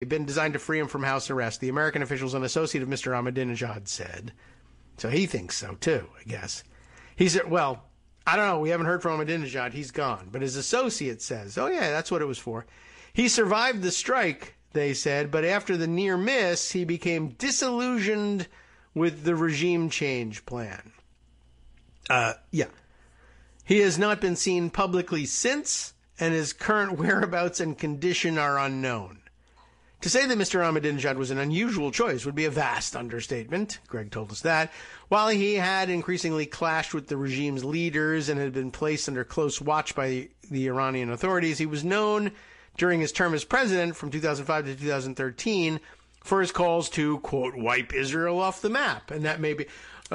been designed to free him from house arrest, the American officials and associate of Mr. Ahmadinejad said. So he thinks so, too, I guess. He said, well, I don't know. We haven't heard from Ahmadinejad. He's gone. But his associate says, oh, yeah, that's what it was for. He survived the strike, they said, but after the near miss, he became disillusioned with the regime change plan. Yeah. He has not been seen publicly since, and his current whereabouts and condition are unknown. To say that Mr. Ahmadinejad was an unusual choice would be a vast understatement. Greg told us that. While he had increasingly clashed with the regime's leaders and had been placed under close watch by the Iranian authorities, he was known during his term as president from 2005 to 2013 for his calls to, quote, wipe Israel off the map. And that may be...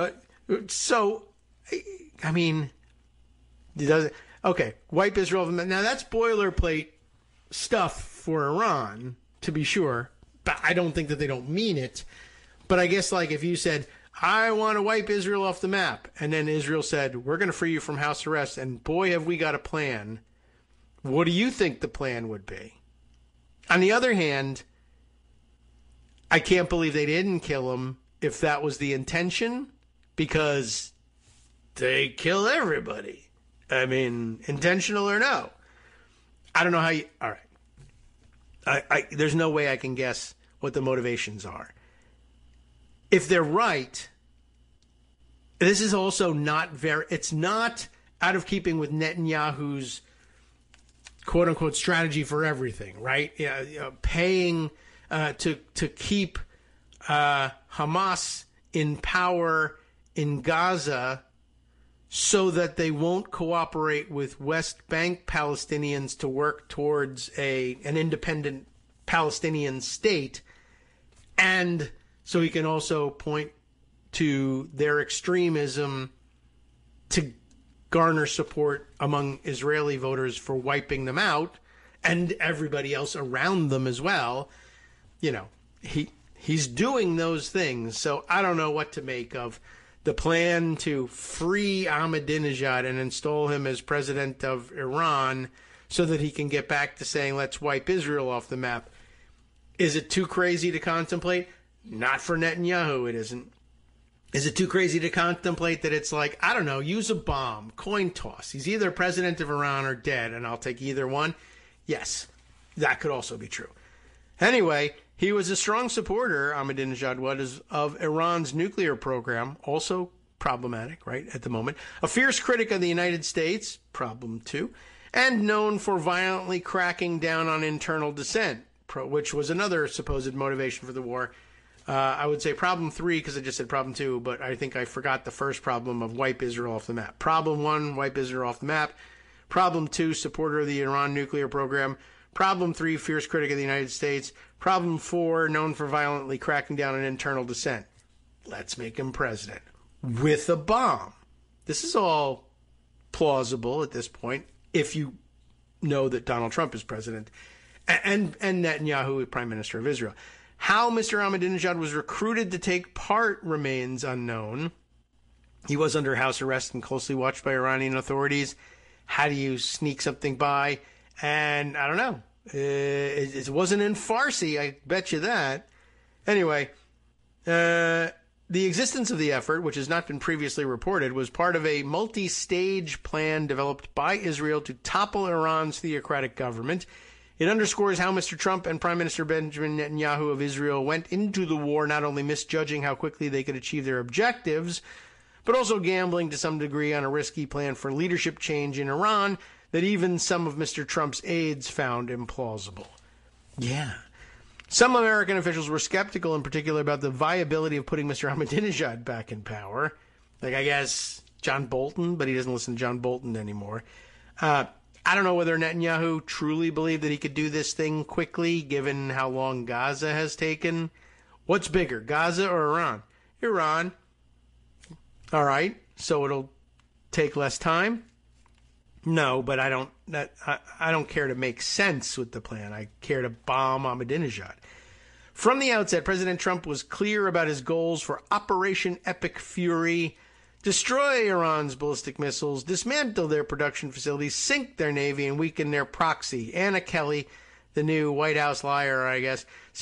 Okay, wipe Israel off the map. Now, that's boilerplate stuff for Iran, to be sure, but I don't think that they don't mean it. But I guess, like, if you said, I want to wipe Israel off the map, and then Israel said, we're going to free you from house arrest, and boy, have we got a plan, what do you think the plan would be? On the other hand, I can't believe they didn't kill him if that was the intention, because they kill everybody. I mean, intentional or no. I don't know how you... All right. There's no way I can guess what the motivations are. If they're right, this is also not very... It's not out of keeping with Netanyahu's quote-unquote strategy for everything, right? Paying to keep Hamas in power in Gaza so that they won't cooperate with West Bank Palestinians to work towards an independent Palestinian state. And so he can also point to their extremism to garner support among Israeli voters for wiping them out and everybody else around them as well. You know, he's doing those things. So I don't know what to make of the plan to free Ahmadinejad and install him as president of Iran so that he can get back to saying, let's wipe Israel off the map. Is it too crazy to contemplate? Not for Netanyahu, it isn't. Is it too crazy to contemplate that it's like, I don't know, use a bomb, coin toss. He's either president of Iran or dead, and I'll take either one? Yes, that could also be true. Anyway, he was a strong supporter, Ahmadinejad was, of Iran's nuclear program, also problematic, right, at the moment. A fierce critic of the United States, problem two, and known for violently cracking down on internal dissent, which was another supposed motivation for the war. I would say problem three because I just said problem two, but I think I forgot the first problem of wipe Israel off the map. Problem one, wipe Israel off the map. Problem two, supporter of the Iran nuclear program. Problem three, fierce critic of the United States. Problem four, known for violently cracking down on internal dissent. Let's make him president with a bomb. This is all plausible at this point if you know that Donald Trump is president and Netanyahu prime minister of Israel. How Mr. Ahmadinejad was recruited to take part remains unknown. He was under house arrest and closely watched by Iranian authorities. How do you sneak something by? And I don't know. It wasn't in Farsi, I bet you that. Anyway, the existence of the effort, which has not been previously reported, was part of a multi-stage plan developed by Israel to topple Iran's theocratic government. It underscores how Mr. Trump and Prime Minister Benjamin Netanyahu of Israel went into the war not only misjudging how quickly they could achieve their objectives, but also gambling to some degree on a risky plan for leadership change in Iran that even some of Mr. Trump's aides found implausible. Yeah. Some American officials were skeptical in particular about the viability of putting Mr. Ahmadinejad back in power. Like, I guess, John Bolton, but he doesn't listen to John Bolton anymore. I don't know whether Netanyahu truly believed that he could do this thing quickly, given how long Gaza has taken. What's bigger, Gaza or Iran? Iran. All right, so it'll take less time? No, but I don't care to make sense with the plan. I care to bomb Ahmadinejad. From the outset, President Trump was clear about his goals for Operation Epic Fury: destroy Iran's ballistic missiles, dismantle their production facilities, sink their navy, and weaken their proxy. Anna Kelly, the new White House liar, I guess,